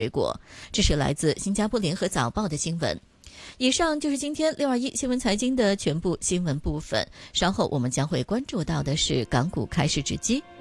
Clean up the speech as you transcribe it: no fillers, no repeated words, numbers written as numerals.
果。这是来自新加坡联合早报的新闻。以上就是今天621新闻财经的全部新闻部分，稍后我们将会关注到的是港股开市之机。